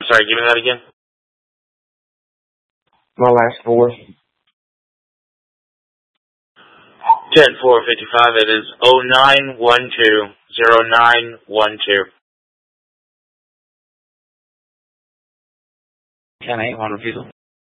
Sorry, give me that again. My last four. 10-4-55, it is 0912-0912. 10-8, on refusal.